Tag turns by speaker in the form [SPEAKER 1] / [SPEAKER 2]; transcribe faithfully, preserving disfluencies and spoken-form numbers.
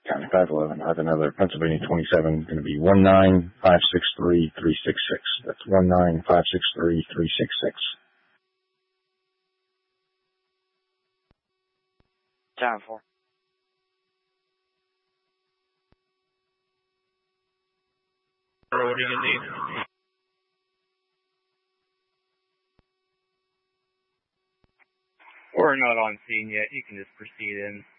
[SPEAKER 1] County five eleven. I have another Pennsylvania twenty-seven, going to be one nine five six three three six six. That's one nine five six three three six six.
[SPEAKER 2] Time for.
[SPEAKER 3] What are you going to need?
[SPEAKER 2] We're not on scene yet. You can just proceed in.